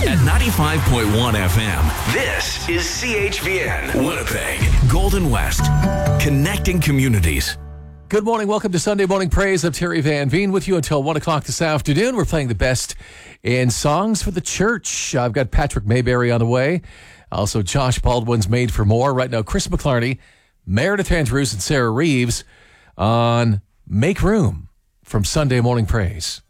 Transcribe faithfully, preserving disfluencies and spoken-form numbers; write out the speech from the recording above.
At ninety-five point one F M, this is C H V N, Winnipeg, Golden West, connecting communities. Good morning. Welcome to Sunday Morning Praise. I'm Terry Van Veen with you until one o'clock this afternoon. We're playing the best in songs for the church. I've got Patrick Mayberry on the way. Also, Josh Baldwin's Made for More. Right now, Chris McClarney, Meredith Andrews, and Sarah Reeves on Make Room from Sunday Morning Praise.